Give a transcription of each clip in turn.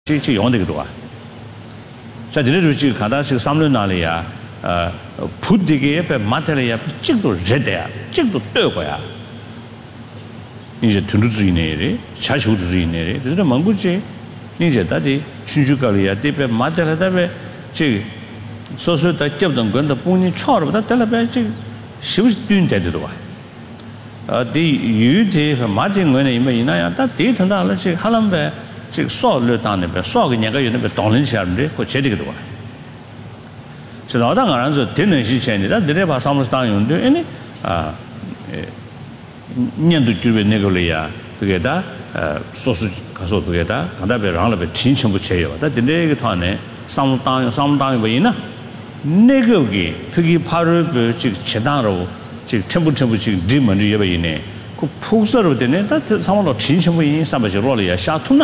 这用这个多啊。在这里头就看到是三轮那里呀，铺这个也别买的了呀，这个热的呀，这个多过呀。你是屯土主义呢的，茶球主义呢的，就是蒙古这，你这到底春秋高里呀，这边买的了，这边这个，所以他交通跟他帮你吵了，他得了边这个，是不是对的多啊？对，有的和买的我呢，因为那样，他对他那了这还能呗。这个少了当那边，少个年个月那边当人起来的，或这个多。这老大个人说天人是钱的，但这里把上面当用的，年度就被那个了呀，不给他说是可说不给他，刚才别让了别听清不清哟，但这里个团呢，上面当用不赢呢，那个给飞机爬入不这个其他路，这个听不这个地门的也不赢呢，个铺设路的呢，但这上面都听清不赢，上面就落了呀，下土呢。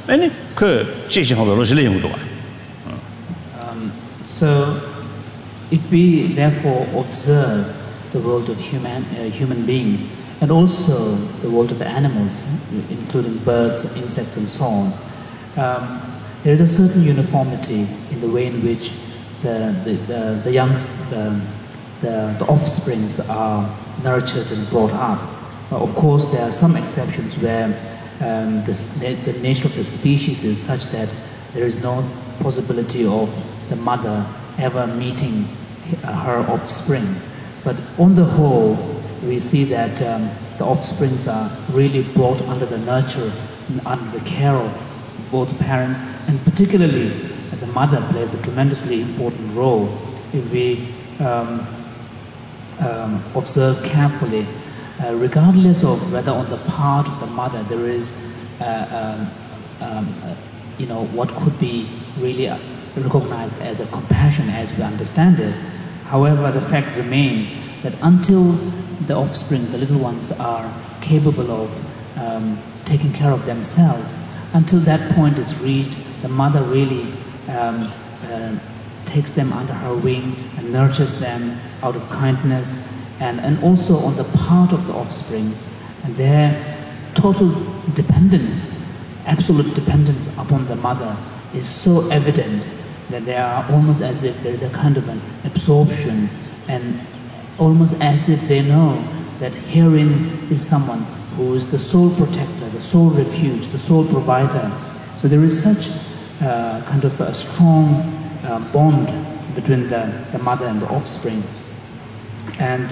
So, if we therefore observe the world of human beings and also the world of animals, including birds, insects, and so on, there is a certain uniformity in the way in which the offsprings are nurtured and brought up. Of course, there are some exceptions where the nature of the species is such that there is no possibility of the mother ever meeting her offspring. But on the whole, we see that the offsprings are really brought under the nurture and under the care of both parents, and particularly the mother plays a tremendously important role if we observe carefully. Regardless of whether on the part of the mother there is, what could be really recognized as a compassion as we understand it. However, the fact remains that until the offspring, the little ones, are capable of taking care of themselves, until that point is reached, the mother really takes them under her wing and nurtures them out of kindness. And also on the part of the offsprings, and their total dependence, absolute dependence upon the mother is so evident that they are almost as if there is a kind of an absorption, and almost as if they know that herein is someone who is the sole protector, the sole refuge, the sole provider. So there is such kind of a strong bond between the mother and the offspring. And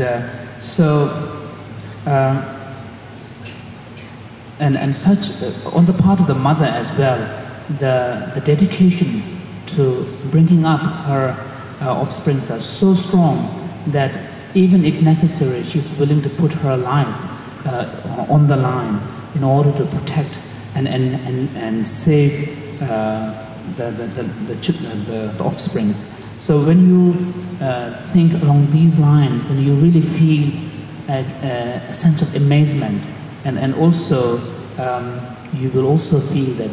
such on the part of the mother as well, the dedication to bringing up her offsprings are so strong that even if necessary, she's willing to put her life on the line in order to protect and save the offsprings. So when you think along these lines, then you really feel a sense of amazement, and also you will also feel that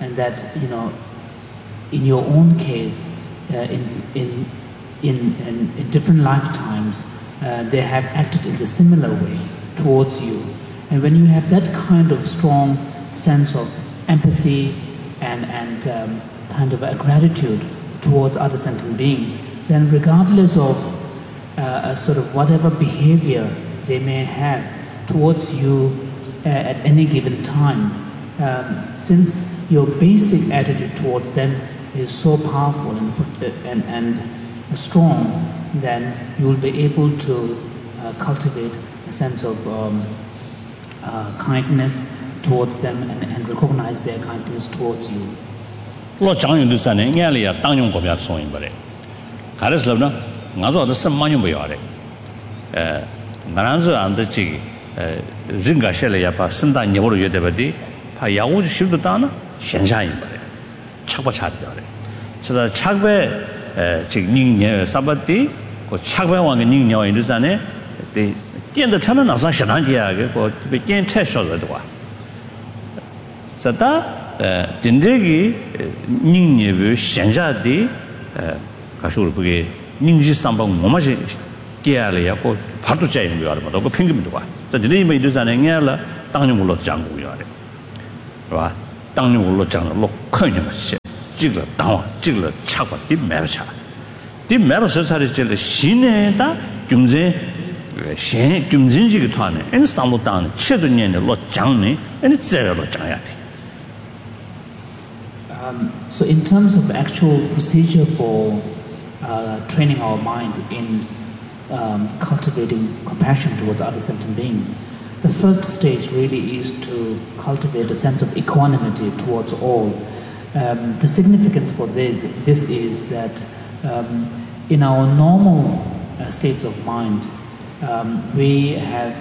in your own case, in different lifetimes, they have acted in a similar way towards you, and when you have that kind of strong sense of empathy and kind of a gratitude towards other sentient beings, then regardless of sort of whatever behavior they may have towards you at any given time, since your basic attitude towards them is so powerful and strong, then you will be able to cultivate a sense of kindness towards them and recognize their kindness towards you. 老讲用的啥呢？眼里呀，当用国家送一不嘞。看的时候呢，俺说的什么用不要的，俺说俺的这个人家下来也把生大牛肉也得不的，怕药物就修得当呢，现象一不嘞，吃不吃的要的，就是吃不这个人年啥不的，我吃不往个人鸟用的啥呢？对，点的他那上食堂去啊，个被点菜烧了的话，是的。真这个人也不现下的他说了不给人是上班我们是第二了呀个怕都这样不要的嘛都个平均的话在这里面就是呢眼了当然我老讲过要的是吧当年我落讲了落看见了些，这个当晚这个吃过的买不起，的买不起才的这个新的的军人，现军人这个团呢，俺上路当的7多年的落讲呢，俺再来落讲呀的。 So in terms of actual procedure for training our mind in cultivating compassion towards other sentient beings, the first stage really is to cultivate a sense of equanimity towards all. The significance for this is that in our normal states of mind, we have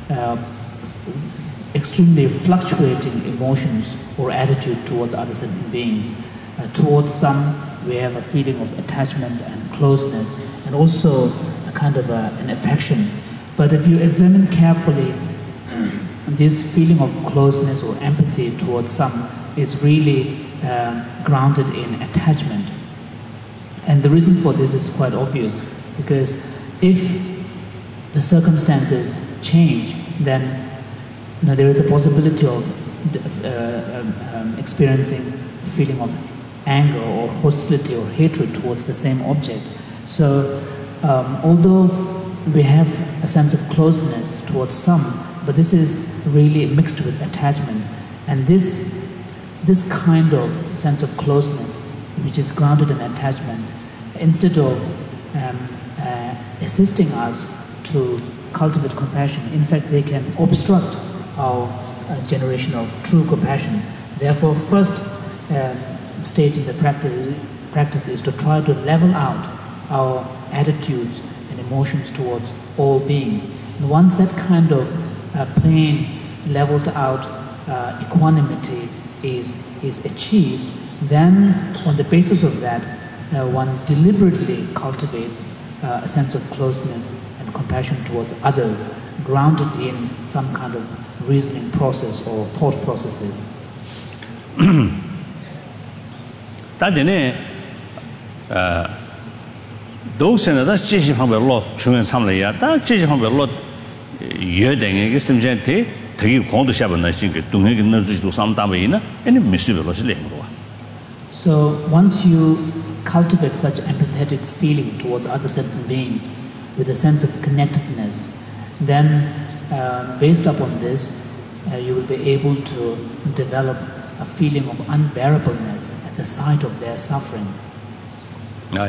extremely fluctuating emotions or attitude towards other sentient beings. Towards some, we have a feeling of attachment and closeness, and also a kind of an affection. But if you examine carefully, this feeling of closeness or empathy towards some is really grounded in attachment. And the reason for this is quite obvious, because if the circumstances change, then there is a possibility of experiencing a feeling of anger or hostility or hatred towards the same object. So although we have a sense of closeness towards some, but this is really mixed with attachment. And this kind of sense of closeness, which is grounded in attachment, instead of assisting us to cultivate compassion, in fact they can obstruct our generation of true compassion. Therefore, first stage in the practice is to try to level out our attitudes and emotions towards all beings. And once that kind of plain, leveled out equanimity is achieved, then on the basis of that, one deliberately cultivates a sense of closeness and compassion towards others, grounded in some kind of reasoning process or thought processes. 但是呢，都现在在这些方面落全员参来呀，但这些方面落有点个什么样的，特别广东下边那些个东西跟那最多上单位呢，你没水落是两个多。 So once you cultivate such empathetic feeling towards other sentient beings with a sense of connectedness, then based upon this, you will be able to develop a feeling of unbearableness at the sight of their suffering. Right.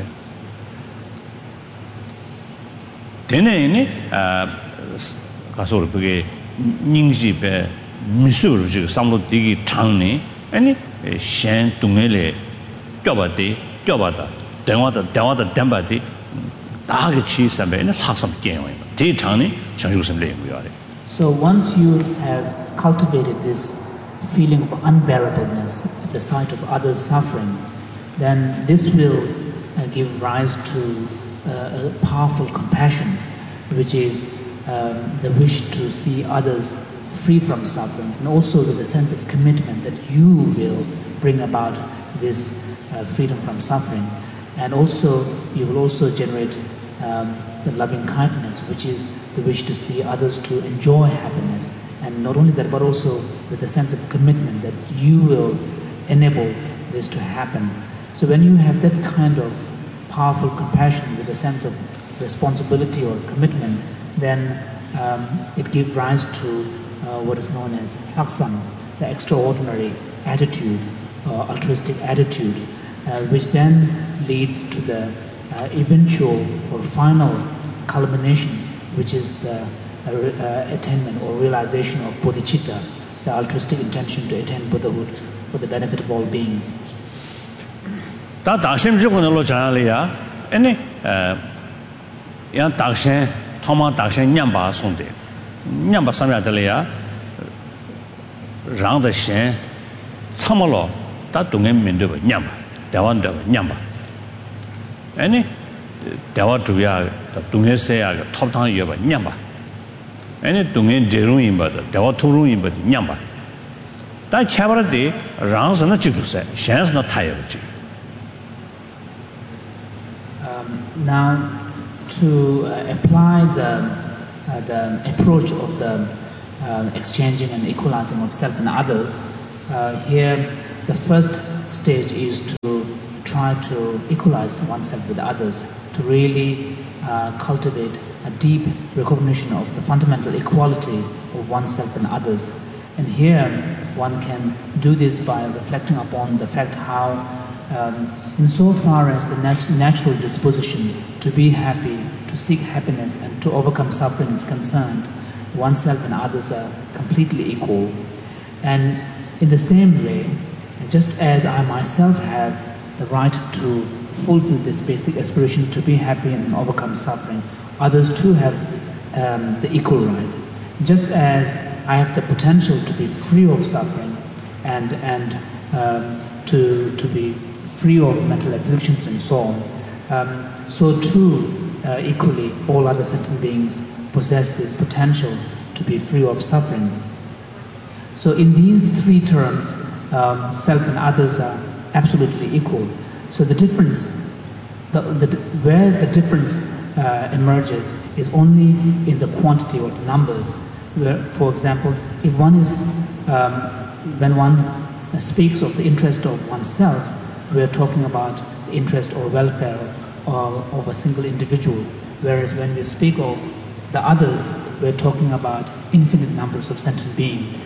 这呢，告诉我这个人是被民俗的这个上路这个场呢，先东来来，叫把的，电话的，电把的，大个气上边那他什么见位嘛？这场呢，像有什么来不要的。 So once you have cultivated this feeling of unbearableness at the sight of others' suffering, then this will give rise to a powerful compassion, which is the wish to see others free from suffering, and also with a sense of commitment that you will bring about this freedom from suffering. And also, you will also generate the loving kindness, which is the wish to see others to enjoy happiness. And not only that, but also with a sense of commitment that you will enable this to happen. So when you have that kind of powerful compassion with a sense of responsibility or commitment, then it gives rise to what is known as laksam, the extraordinary attitude, altruistic attitude, which then leads to the eventual or final culmination, which is the attainment or realization of bodhicitta, the altruistic intention to attain Buddhahood for the benefit of all beings. 打大仙之后呢，我讲了呀，让大仙他们大仙娘把送的，娘把上面的了呀，让的仙怎么了？他东岸面对吧，娘吧，台湾对吧，娘吧，台湾主要的东岸西亚的top汤也吧，娘吧，东岸这容易吧的，台湾土容易吧的娘吧，但前边的让是那制度噻，先是那太阳制。 Now, to apply the approach of the exchanging and equalizing of self and others, here the first stage is to try to equalize oneself with others, to really cultivate a deep recognition of the fundamental equality of oneself and others. And here one can do this by reflecting upon the fact how insofar as the natural disposition to be happy, to seek happiness and to overcome suffering is concerned, oneself and others are completely equal. And in the same way, just as I myself have the right to fulfill this basic aspiration to be happy and overcome suffering, others too have the equal right. Just as I have the potential to be free of suffering and to be free of mental afflictions and so on, so too equally all other sentient beings possess this potential to be free of suffering. So in these three terms, self and others are absolutely equal. So the difference, where the difference emerges is only in the quantity or the numbers. Where, for example, if one is, when one speaks of the interest of oneself, we are talking about the interest or welfare of a single individual. Whereas when we speak of the others, we are talking about infinite numbers of sentient beings.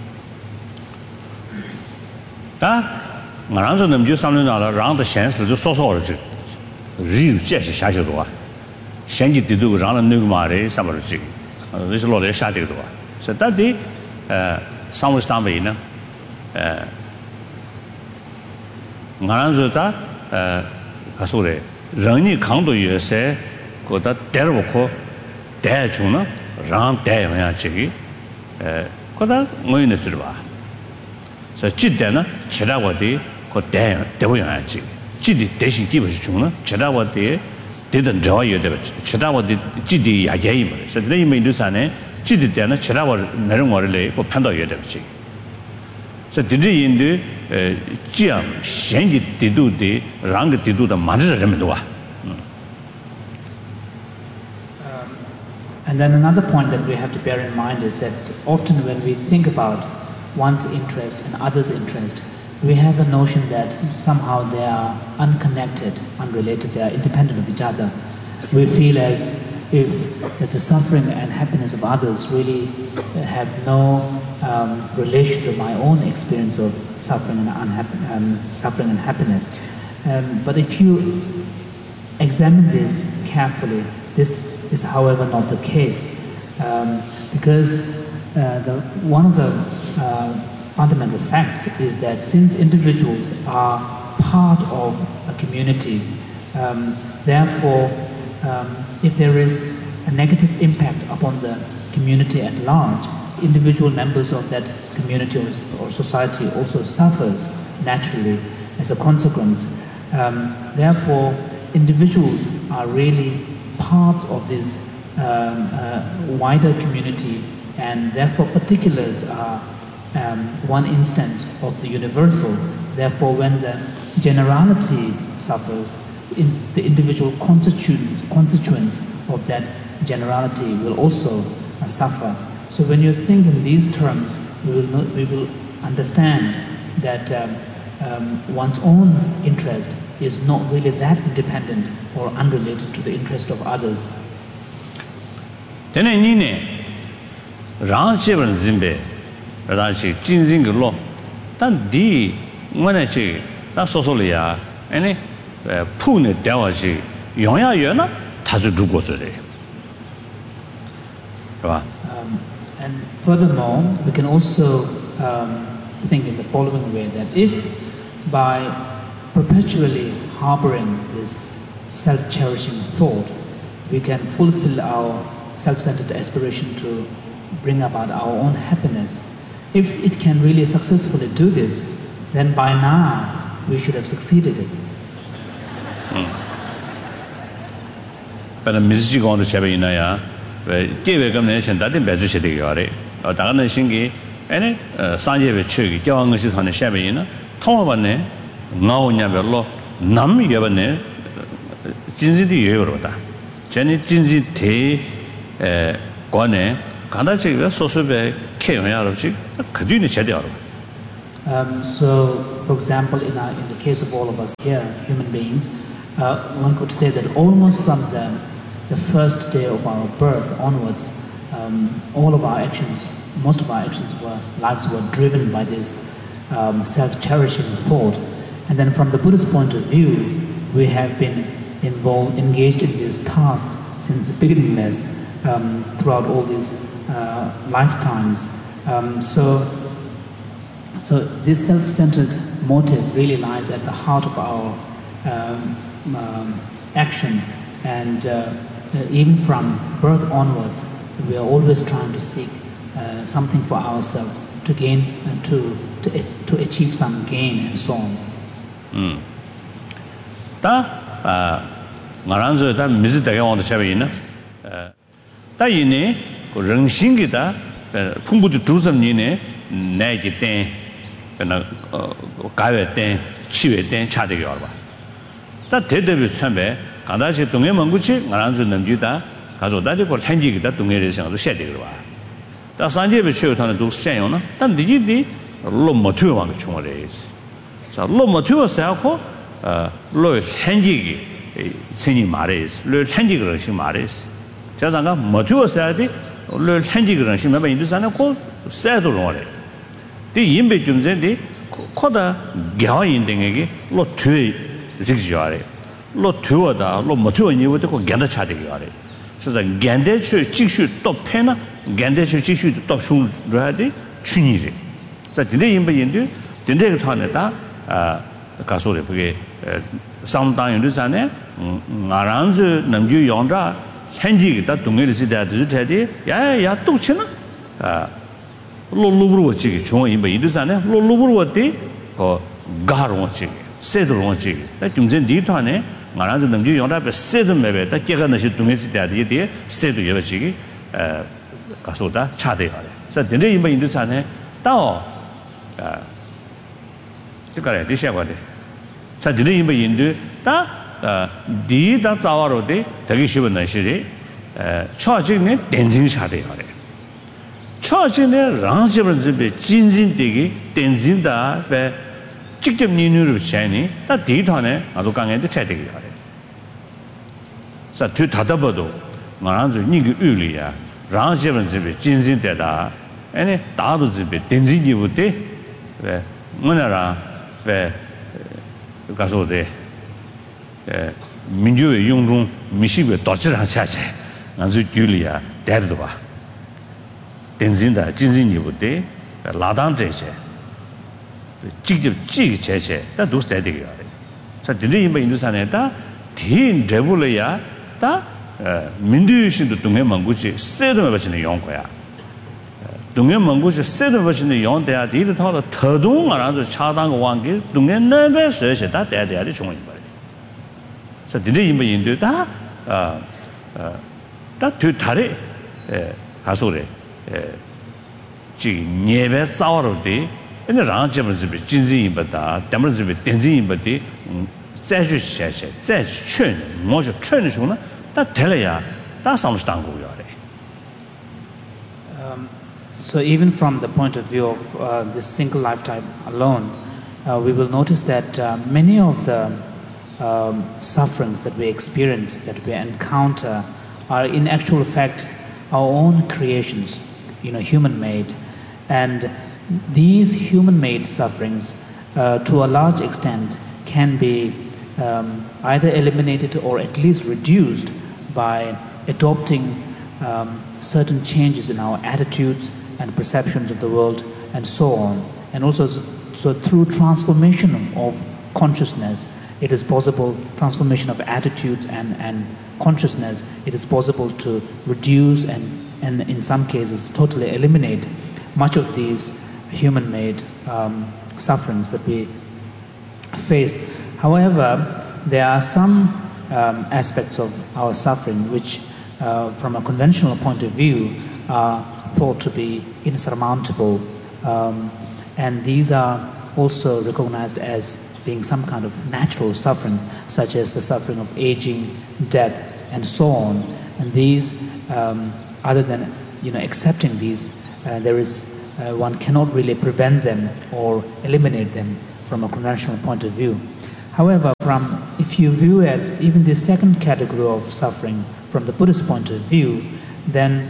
Ngā rāng zhō sāmblī nāla rāng dā xiān sī lā zhō sō sō rā chī rī rū jiā xī xā xī duwa xiān jī tī dū gu rāng dā nū gu mā rī sā mā rū chī rī shī lō rī xā tī gu duwa sā tā tī sāmblī stāmbī yī na ngā rāng zhō tā kā sō rī rāng nī kāng dō yu sē kō tā tē rā bō kō tē chū na rāng tē yu yā chī kī kō tā ngō yu nā chū rī bā so jidda chidawati ko dewa yangji jiddi deshin kiba chungna chidawati dedan jawa yodeba chidawati jiddi yajayi ma so dile yime indusane jiddi dena chidawa narungwari ko panda yodeba chi so dile yindu jia shenji didu di rangi didu da manjira remedwa. And then another point that we have to bear in mind is that often when we think about one's interest and others' interest, we have a notion that somehow they are unconnected, unrelated, they are independent of each other. We feel as if that the suffering and happiness of others really have no relation to my own experience of suffering and happiness. But if you examine this carefully, this is however not the case, because one of the fundamental facts is that since individuals are part of a community, therefore, if there is a negative impact upon the community at large, individual members of that community or society also suffers naturally as a consequence. Therefore, individuals are really part of this wider community, and therefore particulars are one instance of the universal. Therefore, when the generality suffers, the individual constituents of that generality will also suffer. So when you think in these terms, we will understand that one's own interest is not really that independent or unrelated to the interest of others. And furthermore, we can also think in the following way, that if by perpetually harboring this self-cherishing thought, we can fulfill our self-centered aspiration to bring about our own happiness, if it can really successfully do this, then by now we should have succeeded it. But the message going to Chabina, gave a combination that in Bezu Shady, or Dana Shingi, any Sanje Chugi, Joang on the Shabina, Tomabane, now Nabello, Nam Yavane, Jinzi the Euroda, Jenny Jinzi Te Guane, Kandachi, Sosobe, came out of Chik, Kaduni Chadiar. So, for example, in the case of all of us here, human beings, one could say that almost from the first day of our birth onwards, all of our actions, most of our lives were driven by this self-cherishing thought. And then from the Buddhist point of view, we have been engaged in this task since beginningless throughout all these lifetimes. So this self-centered motive really lies at the heart of our action, and even from birth onwards, we are always trying to seek something for ourselves to gain, to achieve some gain and so on. 말한서 다 미스다게 온도 차베이나 다이네 그 릉신기다 풍부도 주섬니네 내기 때 그나 가외 때 치외 때 차되게 와 봐. 다 대대비 참배 가다시 동해 먼구치 말한서 넘기다 가서 다지고 현지기다 동해를 생각도 셔야 되게 봐. 다 산제비 쉬어타는 도 셔요나 단 니지디 로모티오 왕 총어레스. 자 로모티오스하고 로 현지기 생이 말해스 로 현지 그릇이 말해스 자상가 모티오스야디 로 현지 그릇이 몇 인도산에 고 세도로래 디 임베 좀 전에 코다 겨인등에게 로 뒤에 직지하래 로 뒤어다 로 모티오니부터 고 견다 차되게 하래 그래서 견대추 직슈 또 패나 견대추 직슈 또 슈르하디 춘이래 자 근데 임베 인도 근데 그 타네다 가소래 그게 상당히 나란즈 남주 용자 현지가 동해를 지대도 되지 야야 똑치나 로로브로치 종 임바 인도산에 로로브로티 그 가로치 세도로치 다 중전 디토네 나란즈 남주 용자 배 세도메베 다 깨가나시 동해 지대도 세도 여러지기 가소다 차대요 그래서 근데 임바 인도산에 따오 그거래 디셔거든 자 드네 임바 인도 다 디다 자와로데 되게 쉬운 날씨리 초진의 댄징샤데 하래 초진의 랑집을 집에 진진되게 댄진다 배 직접 니누르 샤니 다 디터네 아주 강한테 차되게 하래 자 뒤다다버도 나란주 니그 의리야 랑집을 집에 진진되다 아니 다도 집에 댄진이부터 왜 뭐나라 왜 가서데 민주의 용중 미시베 도치를 하차체 아주 줄이야 대도 봐 댄진다 진진이부터 라단제체 직접 찌기 제체 다 도스대되게 하래 자 드리 임바 인도산에다 딘 레블이야 다 민주신도 동해 망구지 세도 버시는 용거야 동해 망구지 세도 버시는 용대야 디도 타도 더동 알아서 차당 왕기 동해 내배 서시 다 대대야리 중앙이 봐 자, 드네 임바 인도다 다 뒤다래 가소래 지 예배 싸워로데 근데 랑집을 집에 진진 임바다 담을 집에 댄진 임바데再去写再去劝我就劝的时候呢다 될래야 다 상수당 거야 So even from the point of view of this single lifetime alone, we will notice that many of the sufferings that we experience, that we encounter, are in actual fact our own creations, human-made. And these human-made sufferings, to a large extent, can be either eliminated or at least reduced by adopting certain changes in our attitudes and perceptions of the world and so on. And also, so through transformation of consciousness, it is possible, transformation of attitudes and consciousness, it is possible to reduce and in some cases totally eliminate much of these human-made sufferings that we face. However, there are some aspects of our suffering which, from a conventional point of view, are thought to be insurmountable, and these are also recognized as being some kind of natural suffering, such as the suffering of aging, death, and so on. And these, other than accepting these, there is one cannot really prevent them or eliminate them from a conventional point of view. However, if you view it, even the second category of suffering from the Buddhist point of view, then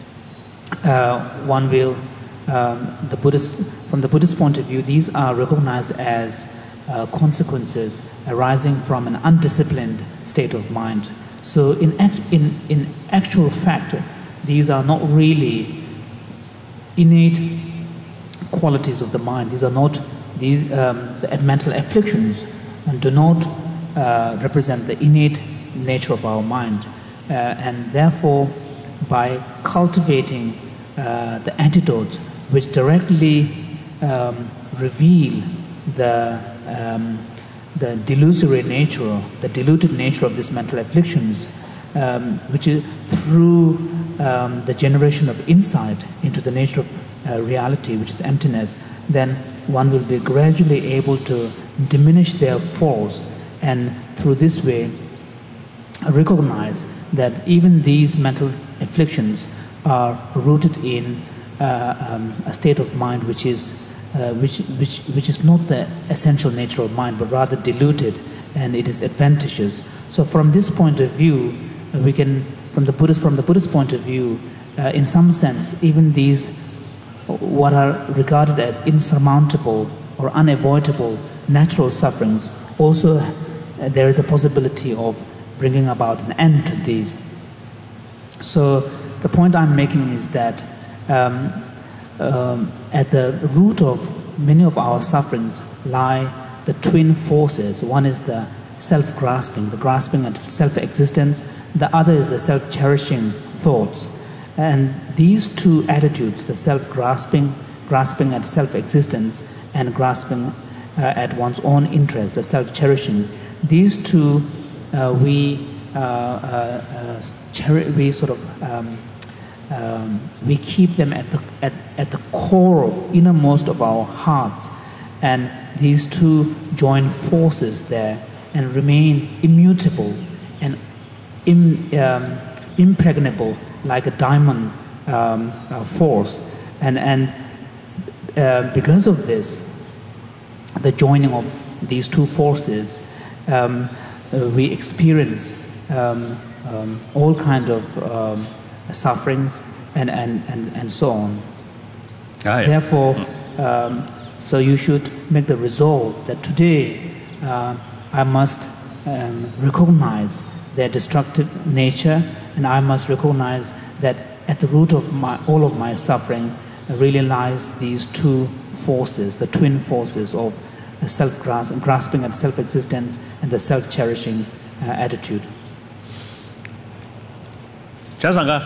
one will, from the Buddhist point of view, these are recognized as consequences arising from an undisciplined state of mind. So in actual fact, these are not really innate qualities of the mind. These are not the mental afflictions, and do not represent the innate nature of our mind. And therefore, by cultivating the antidotes which directly reveal the delusory nature, the diluted nature of these mental afflictions, which is through the generation of insight into the nature of reality, which is emptiness, then one will be gradually able to diminish their force, and through this way recognize that even these mental afflictions are rooted in a state of mind which is not the essential nature of mind, but rather diluted, and it is adventitious. So from this point of view, we can, from the Buddhist point of view, in some sense, even these what are regarded as insurmountable or unavoidable natural sufferings, also there is a possibility of bringing about an end to these. So the point I'm making is that at the root of many of our sufferings lie the twin forces. One is the self-grasping, the grasping at self-existence. The other is the self-cherishing thoughts. And these two attitudes, the self-grasping, grasping at self-existence, and grasping at one's own interest, the self-cherishing, these two we keep them at the core of innermost of our hearts, and these two join forces there and remain immutable and impregnable like a diamond force, and because of this, the joining of these two forces, we experience all kind of sufferings and so on. Therefore, so you should make the resolve that today I must recognize their destructive nature, and I must recognize that at the root of all of my suffering really lies these two forces, the twin forces of grasping at self-existence and the self-cherishing attitude. 자상가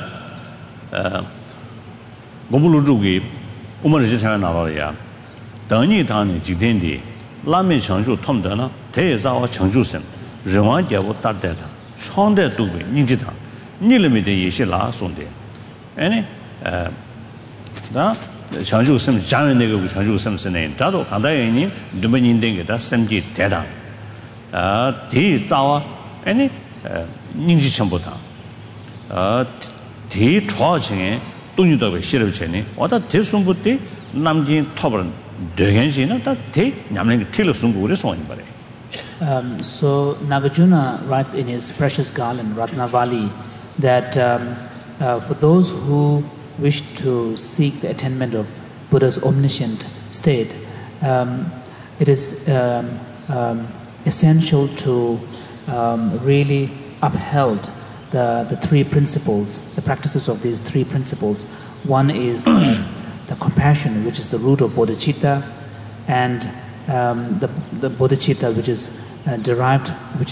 고불루주기 우머르지 차가 나와야 당니 당니 지된디 라면 청주 톰더나 대자와 청주선人王节我打得他创的都被你知道你里面的也是拉送的哎那청주什么家人那个청주什么是呢大多看到人你们认定给他升级得当第早啊哎呢你是全部他第初前东西都被写了钱呢我到第送不的南京讨不对件事呢他第俺们那个提了送过的送你不嘞 So Nagarjuna writes in his precious garland, Ratnavali, that for those who wish to seek the attainment of Buddha's omniscient state, it is essential to really uphold the three principles, the practices of these three principles. One is the compassion, which is the root of bodhicitta, and the bodhicitta which is derived,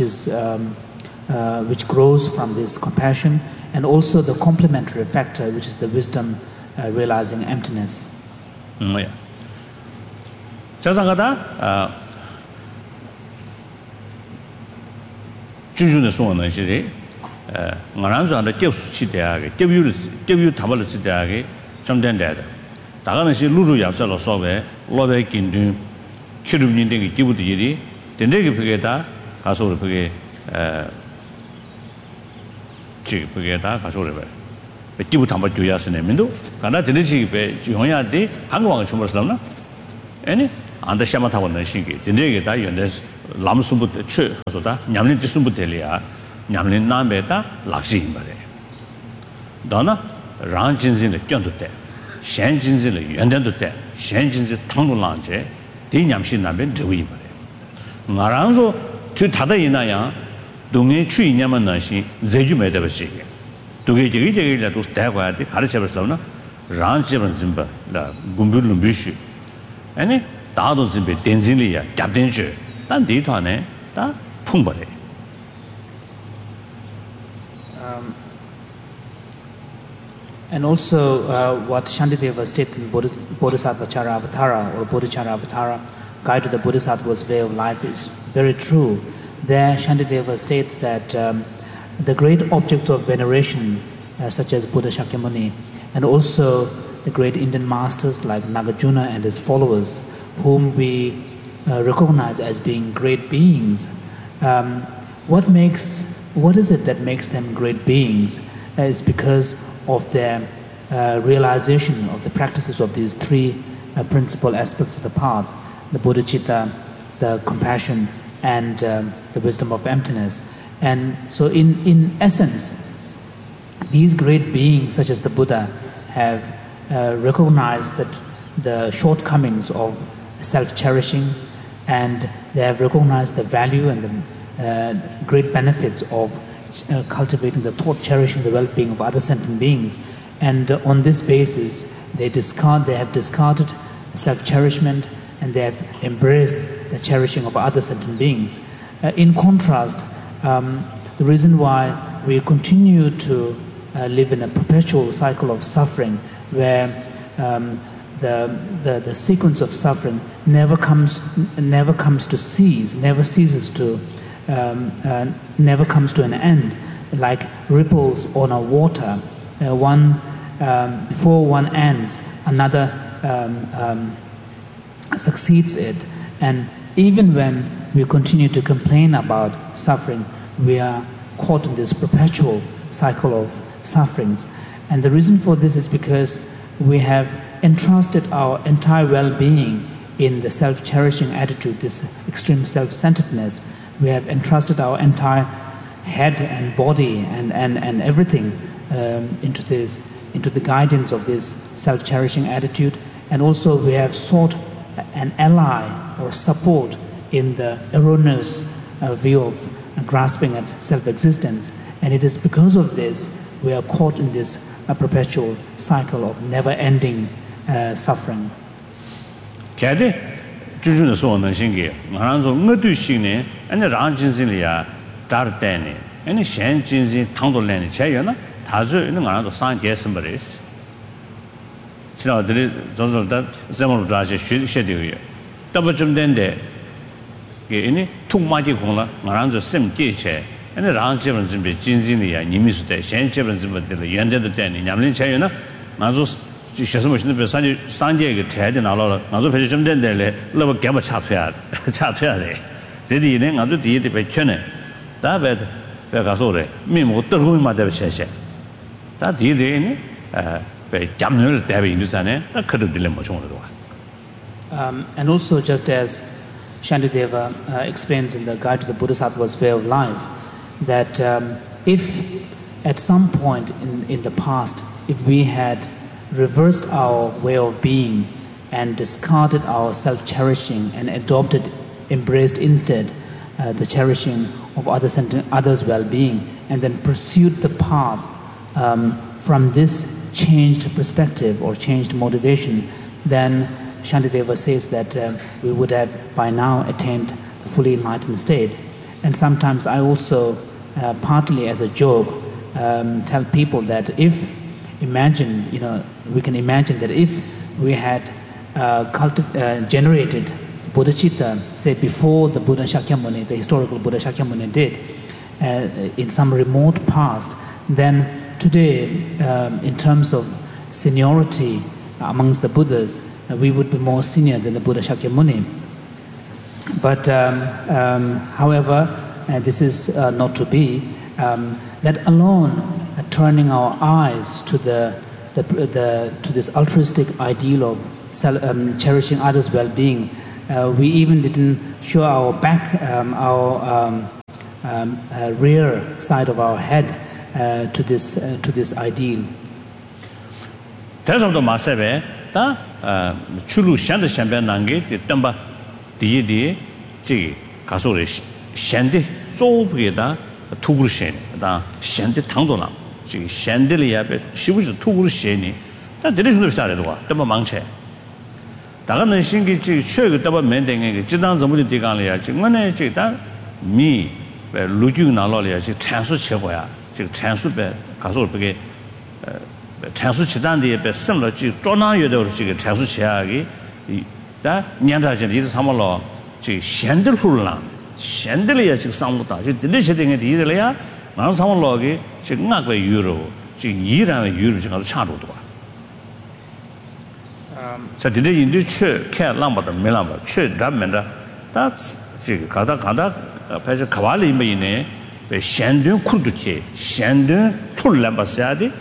which grows from this compassion, and also the complementary factor, which is the wisdom realizing emptiness. Yeah. 자상가다 주주의 소원은 시리 나란자의 겹수치 대학에 겹유 답을 지대하게 좀 된다. 다가는 시 루루 약설로 소베 로베 긴든 키름님들이 기부들이 된대게 그게다 가서를 그게 지 그게다 가서를 봐. Jibu Tamba Juyasine Mindu, Kana Tilichi, Juhoya de, Hangwang Chumaslamna, any under Shamatawa Shinki, Tinegata, Yunes, Lamsumbut, Soda, Yamlin Tisumbutelia, Yamlin Nambeta, Laxi Imbare. Donna, Ranjins in the Kyonte, Shanjins in the Yandante, Shanjins in Tango Lange, Dinyamshin Nabe, Dewimare. Naranzo, to Tada Inaya, Dungi Chui Yamanashi, Zeju made of a shake. To get to step at the Harichavaslavna, Ranjavan Zimba, the Gumbulum Bishu. Any Tado Zimbe, Denzilia, Captainship, and Ditane, the Pumbare. And also, what Shantideva states in Bodhisattva Charavatara or Bodhicharyavatara, Guide to the Bodhisattva's Way of Life, is very true. There, Shantideva states that the great objects of veneration, such as Buddha Shakyamuni, and also the great Indian masters like Nagarjuna and his followers, whom we recognize as being great beings, what is it that makes them great beings? Is because of their realization of the practices of these three principal aspects of the path: the bodhicitta, the compassion, and the wisdom of emptiness. And so in essence, these great beings such as the Buddha have recognized that the shortcomings of self-cherishing, and they have recognized the value and the great benefits of cultivating the thought, cherishing the well-being of other sentient beings. And on this basis, they have discarded self-cherishment, and they have embraced the cherishing of other sentient beings. In contrast, the reason why we continue to live in a perpetual cycle of suffering, where the sequence of suffering never comes to an end, like ripples on a water. Before one ends, another succeeds it. And even when we continue to complain about suffering, we are caught in this perpetual cycle of sufferings. And the reason for this is because we have entrusted our entire well-being in the self-cherishing attitude, this extreme self-centeredness. We have entrusted our entire head and body and everything into the guidance of this self-cherishing attitude. And also we have sought an ally or support in the erroneous view of grasping at self-existence. And it is because of this we are caught in this perpetual cycle of never-ending suffering. Kade jujun so na shinge ngaran so ngadu shine ane ran jinsin liya dar tane ane shen jinsin tangdo len che yana ta zu ne ngaran so san ge sim bares chira de zo zo da zemo da je she de ye da bu zum den de ge ane tung ma ji kong la ngaran so sim ge che ane ran ji ben zin be jinsin liya ni mi su de shen je ben zin be de yan de de ne nyam lin che yana na zo学什么现在比三届个台的拿了，俺说培训真的嘞，那么给不差出来的，这里呢，俺说第一的被劝呢，大别告诉的，面目德公嘛得谢谢，但第一的呢，被家门的代表印度山呢，那可能得来没冲了是吧 ？And also, just as Shantideva explains in the Guide to the Bodhisattva's Way of Life, that if at some point in the past, if we had reversed our way of being and discarded our self-cherishing and embraced instead the cherishing of others' well-being, and then pursued the path from this changed perspective or changed motivation, then Shantideva says that we would have by now attained the fully enlightened state. And sometimes I also, partly as a joke, tell people that if we can imagine that if we had generated bodhicitta, say before the Buddha Shakyamuni, the historical Buddha Shakyamuni did, in some remote past, then today, in terms of seniority amongst the Buddhas, we would be more senior than the Buddha Shakyamuni. But however, this is not to be. That alone turning our eyes to to this altruistic ideal of cherishing others' well-being. We even didn't show our back, our rear side of our head to this ideal. There's of the Masebe, Chulu Shanda Shamban Nangi, Tamba, Di, Kasuri, Shandi, Sobeda, Tugushen, Shandi Tandola, Shandelia, she was a Tugusheni. That there is no started war, Tamba Manche. Tagana Shingi, Chug, Taba Mending, Jidan Zamudi Digalia, Chimane, Chita, me, Lujun Alolia, she transferred Chevoya, she transferred Kasur. 阐述其他的被生了就多难有的这个阐述起来的，但年头前的是什么了？就现代路了，现代的也就上不到，就这些东西的了呀，然后什么了的，就外国有了，就依然有了，就搞差不多。在这里印度去看那么的没那么去他们的，但这个看到，反正卡瓦里面呢，被现代苦的去，现代土了不下的。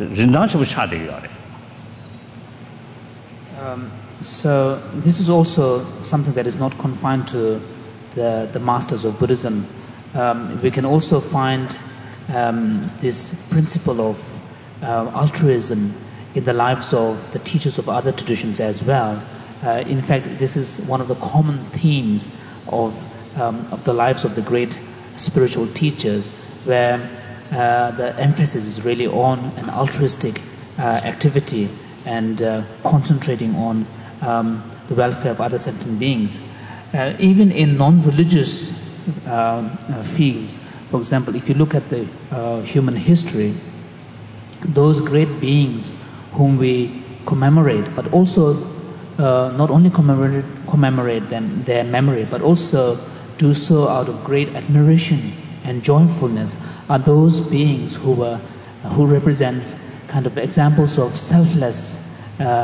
So this is also something that is not confined to the masters of Buddhism. We can also find this principle of altruism in the lives of the teachers of other traditions as well. In fact, this is one of the common themes of the lives of the great spiritual teachers, where the emphasis is really on an altruistic activity and concentrating on the welfare of other sentient beings. Even in non-religious fields, for example, if you look at the human history, those great beings whom we commemorate, but also not only commemorate them, their memory, but also do so out of great admiration and joyfulness, are those beings who represent kind of examples of selfless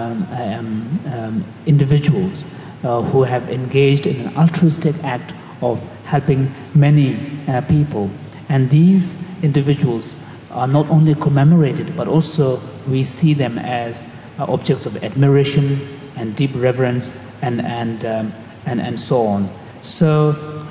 individuals who have engaged in an altruistic act of helping many people. And these individuals are not only commemorated, but also we see them as objects of admiration and deep reverence and so on. So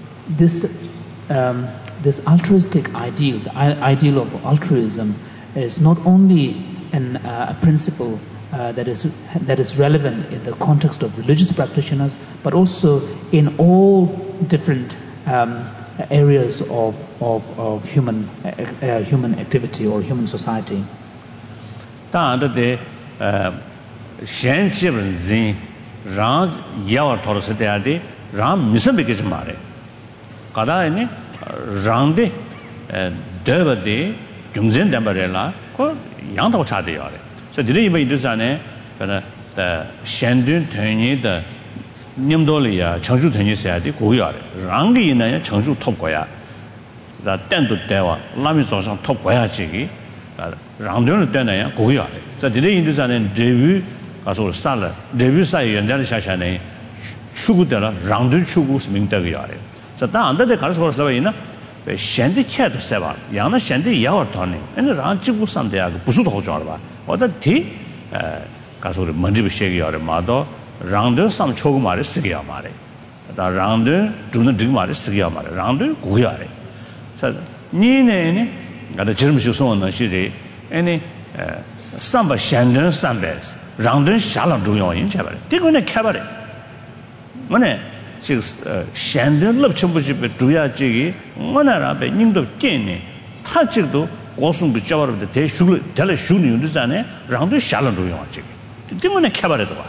this altruistic ideal, the ideal of altruism, is not only a principle that is relevant in the context of religious practitioners, but also in all different areas of human activity or human society. 当然的，先基本人让要讨论是这样的，让民生别个什么的，搞到呢，让的对不对？中间点不对啦，可样都差的要的。所以这里一般就是啥呢？可能先端团结的。 念道理啊，成就团结下的国家的，让给人家成就托国家，那单独带话，那边早上托国家这个，让对了带那样国家的，在这里印度上呢，这边啊说杀了，这边杀原来的下下呢，出国的了，让对出国是明得个样的，在当然的搞说是为呢，现在看的是吧，让那现在也要当呢，那让几乎上的啊不是好找的吧，我的提搞说的门这边写个样的嘛到。 让上超过嘛的四个嘛的，但让中的这个嘛的四个嘛的，让国家的，是你呢？俺的节目就说呢是的，呢300现人300，让下了重要因切吧的，这个呢看吧的，我呢这个现人立全部是被主要这个，我呢让被领导建呢，他这个都告诉个教的，他修了，他来修理的啥呢？让下了重要这个，这个呢看吧的对吧？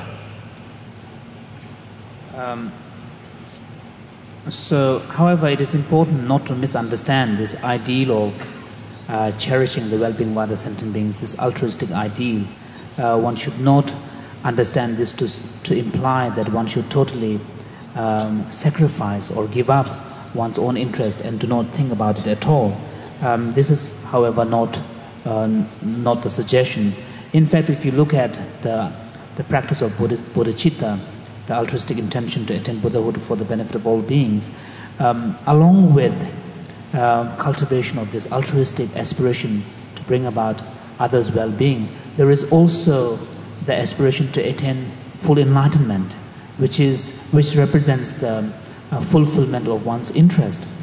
So, however, it is important not to misunderstand this ideal of cherishing the well-being of other sentient beings, this altruistic ideal. One should not understand this to imply that one should totally sacrifice or give up one's own interest and do not think about it at all. This is, however, not the suggestion. In fact, if you look at the practice of bodhicitta, the altruistic intention to attain Buddhahood for the benefit of all beings, along with cultivation of this altruistic aspiration to bring about others' well-being. There is also the aspiration to attain full enlightenment, which represents the fulfillment of one's interest.